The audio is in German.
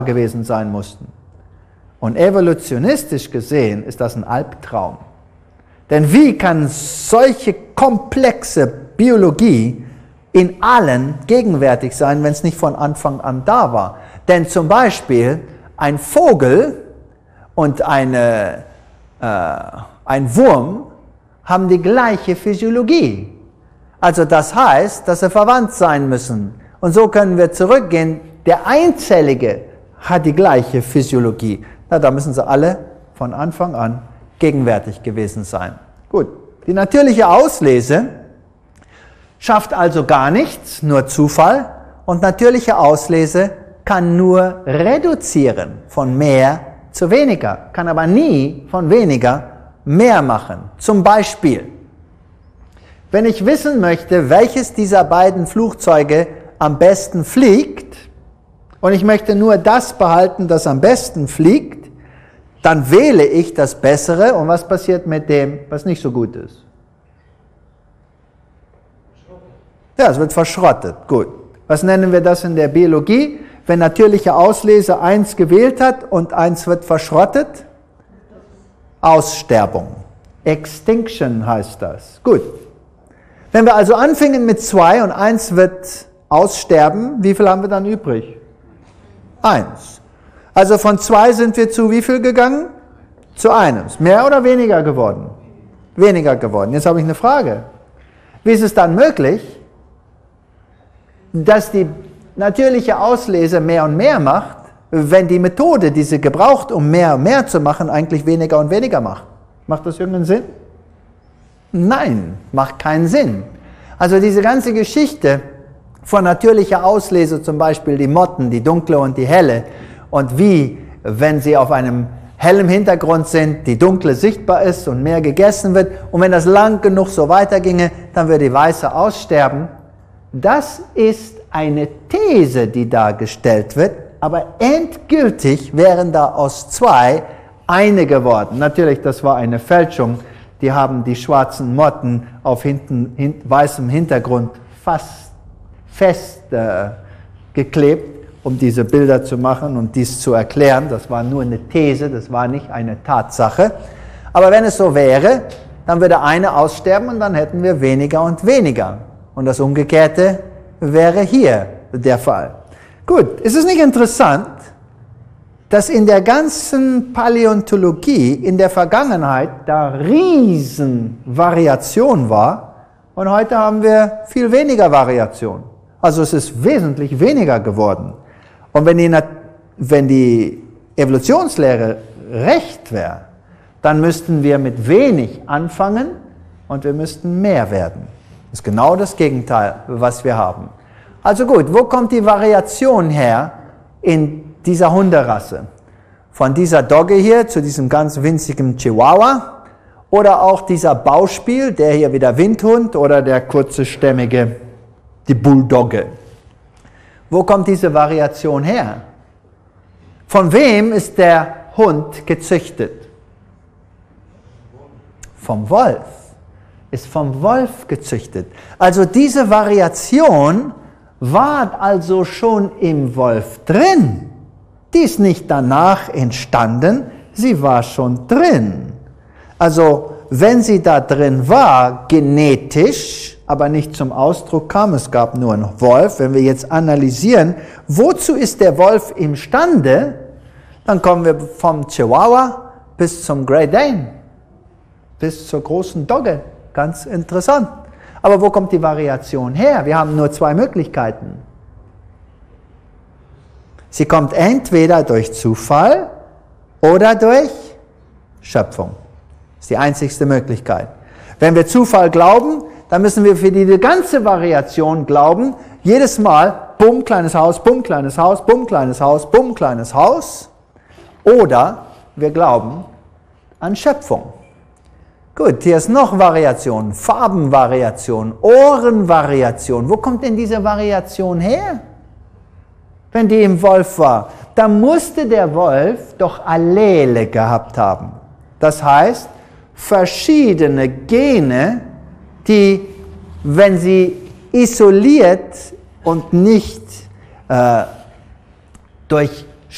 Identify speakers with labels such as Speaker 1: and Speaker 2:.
Speaker 1: gewesen sein mussten. Und evolutionistisch gesehen ist das ein Albtraum. Denn wie kann solche komplexe Biologie in allen gegenwärtig sein, wenn es nicht von Anfang an da war? Denn zum Beispiel ein Vogel und ein Wurm haben die gleiche Physiologie. Also das heißt, dass sie verwandt sein müssen. Und so können wir zurückgehen, der Einzellige hat die gleiche Physiologie. Na, da müssen sie alle von Anfang an gegenwärtig gewesen sein. Gut, die natürliche Auslese schafft also gar nichts, nur Zufall. Und natürliche Auslese kann nur reduzieren von mehr zu weniger, kann aber nie von weniger mehr machen. Zum Beispiel, wenn ich wissen möchte, welches dieser beiden Flugzeuge am besten fliegt, und ich möchte nur das behalten, das am besten fliegt, dann wähle ich das Bessere. Und was passiert mit dem, was nicht so gut ist? Ja, es wird verschrottet. Gut. Was nennen wir das in der Biologie? Wenn natürliche Auslese 1 gewählt hat und 1 wird verschrottet? Aussterbung. Extinction heißt das. Gut. Wenn wir also anfingen mit 2 und 1 wird aussterben, wie viel haben wir dann übrig? 1. Also von 2 sind wir zu wie viel gegangen? Zu 1. Mehr oder weniger geworden? Weniger geworden. Jetzt habe ich eine Frage. Wie ist es dann möglich, dass die natürliche Auslese mehr und mehr macht, wenn die Methode, die sie gebraucht, um mehr und mehr zu machen, eigentlich weniger und weniger macht? Macht das irgendeinen Sinn? Nein, macht keinen Sinn. Also diese ganze Geschichte von natürlicher Auslese, zum Beispiel die Motten, die dunkle und die helle, und wie, wenn sie auf einem hellen Hintergrund sind, die dunkle sichtbar ist und mehr gegessen wird, und wenn das lang genug so weiterginge, dann würde die weiße aussterben. Das ist eine These, die dargestellt wird, aber endgültig wären da aus 2 eine geworden. Natürlich, das war eine Fälschung. Die haben die schwarzen Motten auf weißem Hintergrund fast fest geklebt, um diese Bilder zu machen und dies zu erklären. Das war nur eine These, das war nicht eine Tatsache. Aber wenn es so wäre, dann würde eine aussterben und dann hätten wir weniger und weniger. Und das Umgekehrte wäre hier der Fall. Gut, ist es nicht interessant, dass in der ganzen Paläontologie in der Vergangenheit da Riesenvariation war und heute haben wir viel weniger Variation. Also es ist wesentlich weniger geworden. Und wenn die Evolutionslehre recht wäre, dann müssten wir mit wenig anfangen und wir müssten mehr werden. Das ist genau das Gegenteil, was wir haben. Also gut, wo kommt die Variation her in dieser Hunderasse? Von dieser Dogge hier zu diesem ganz winzigen Chihuahua oder auch dieser Bauspiel, der hier wieder Windhund oder der kurzstämmige, die Bulldogge. Wo kommt diese Variation her? Von wem ist der Hund gezüchtet? Vom Wolf. Ist vom Wolf gezüchtet. Also diese Variation war also schon im Wolf drin. Die ist nicht danach entstanden, sie war schon drin. Also wenn sie da drin war, genetisch, aber nicht zum Ausdruck kam, es gab nur einen Wolf, wenn wir jetzt analysieren, wozu ist der Wolf imstande, dann kommen wir vom Chihuahua bis zum Great Dane, bis zur großen Dogge. Ganz interessant. Aber wo kommt die Variation her? Wir haben nur 2 Möglichkeiten. Sie kommt entweder durch Zufall oder durch Schöpfung. Das ist die einzigste Möglichkeit. Wenn wir Zufall glauben, dann müssen wir für die ganze Variation glauben, jedes Mal, bumm, kleines Haus, bumm, kleines Haus, bumm, kleines Haus, bumm, kleines Haus. Oder wir glauben an Schöpfung. Gut, hier ist noch Variation, Farbenvariation, Ohrenvariation. Wo kommt denn diese Variation her? Wenn die im Wolf war, da musste der Wolf doch Allele gehabt haben. Das heißt, verschiedene Gene, die, wenn sie isoliert und nicht durch